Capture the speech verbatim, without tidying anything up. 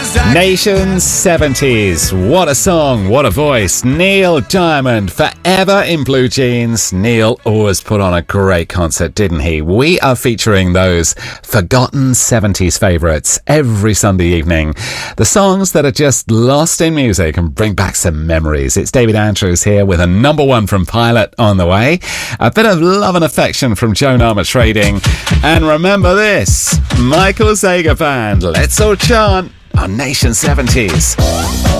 Nation seventies. What a song, what a voice. Neil Diamond, forever in blue jeans. Neil always put on a great concert, didn't he? We are featuring those forgotten seventies favourites every Sunday evening. The songs that are just lost in music and bring back some memories. It's David Andrews here with a number one from Pilot on the way. A bit of love and affection from Joan Armour Trading. And remember this, Michael Zager Band. Let's all chant on Nation seventies.